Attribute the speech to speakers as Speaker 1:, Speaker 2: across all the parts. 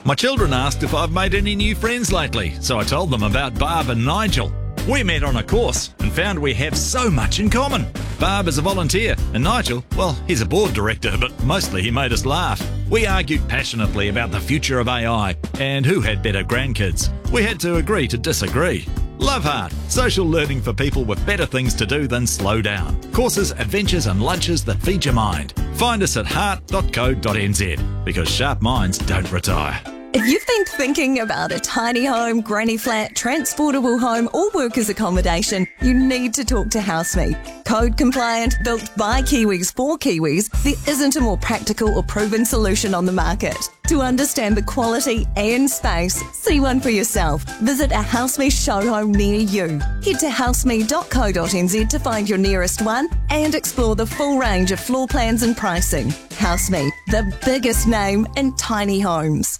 Speaker 1: My children asked if I've made any new friends lately, so I told them about Barb and Nigel. We met on a course and found we have so much in common. Barb is a volunteer, and Nigel, well, he's a board director, but mostly he made us laugh. We argued passionately about the future of AI and who had better grandkids. We had to agree to disagree. Love Heart, social learning for people with better things to do than slow down. Courses, adventures and lunches that feed your mind. Find us at heart.co.nz, because sharp minds don't retire.
Speaker 2: If you've been thinking about a tiny home, granny flat, transportable home or workers' accommodation, you need to talk to HouseMe. Code compliant, built by Kiwis for Kiwis, there isn't a more practical or proven solution on the market. To understand the quality and space, see one for yourself. Visit a HouseMe show home near you. Head to houseme.co.nz to find your nearest one and explore the full range of floor plans and pricing. HouseMe, the biggest name in tiny homes.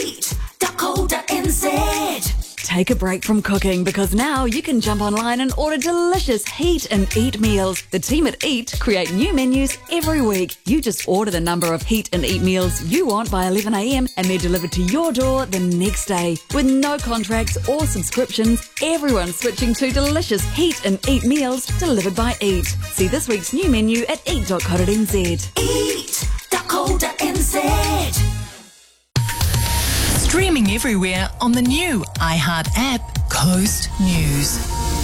Speaker 3: Eat.co.nz. Take a break from cooking, because now you can jump online and order delicious Heat and Eat meals. The team at Eat create new menus every week. You just order the number of Heat and Eat meals you want by 11 a.m. and they're delivered to your door the next day. With no contracts or subscriptions, everyone's switching to delicious Heat and Eat meals delivered by Eat. See this week's new menu at eat.co.nz. Eat.co.nz.
Speaker 4: Streaming everywhere on the new iHeart app, Coast News.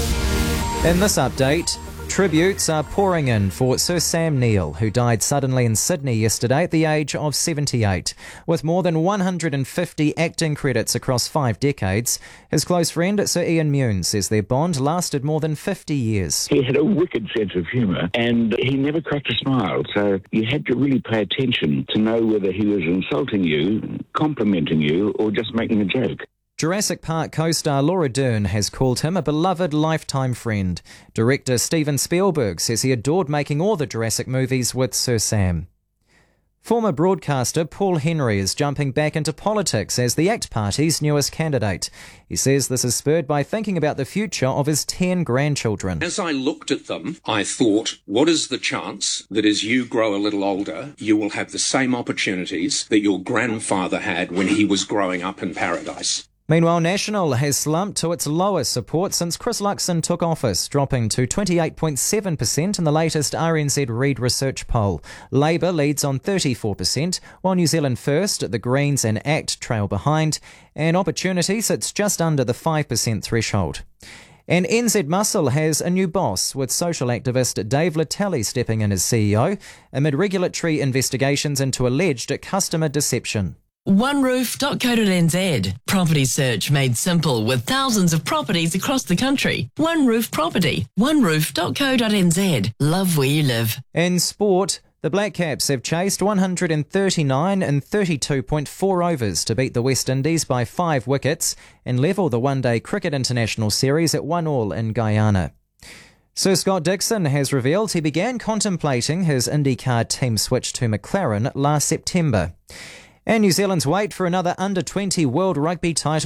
Speaker 5: In this update, tributes are pouring in for Sir Sam Neill, who died suddenly in Sydney yesterday at the age of 78. With more than 150 acting credits across 5 decades, his close friend Sir Ian Mune says their bond lasted more than 50 years.
Speaker 6: He had a wicked sense of humour and he never cracked a smile, so you had to really pay attention to know whether he was insulting you, complimenting you, or just making a joke.
Speaker 5: Jurassic Park co-star Laura Dern has called him a beloved lifetime friend. Director Steven Spielberg says he adored making all the Jurassic movies with Sir Sam. Former broadcaster Paul Henry is jumping back into politics as the ACT Party's newest candidate. He says this is spurred by thinking about the future of his 10 grandchildren.
Speaker 7: As I looked at them, I thought, what is the chance that as you grow a little older, you will have the same opportunities that your grandfather had when he was growing up in paradise?
Speaker 5: Meanwhile, National has slumped to its lowest support since Chris Luxon took office, dropping to 28.7% in the latest RNZ Reid research poll. Labour leads on 34%, while New Zealand First, the Greens and ACT trail behind, and Opportunity sits just under the 5% threshold. And NZ Muscle has a new boss, with social activist Dave Latelli stepping in as CEO amid regulatory investigations into alleged customer deception.
Speaker 4: OneRoof.co.nz. Property search made simple with thousands of properties across the country. One Roof Property. OneRoof.co.nz. Love where you live.
Speaker 5: In sport, the Black Caps have chased 139 and 32.4 overs to beat the West Indies by 5 wickets and level the one-day Cricket International Series at 1-1 in Guyana. Sir Scott Dixon has revealed he began contemplating his IndyCar team switch to McLaren last September. And New Zealand's wait for another under-20 World Rugby title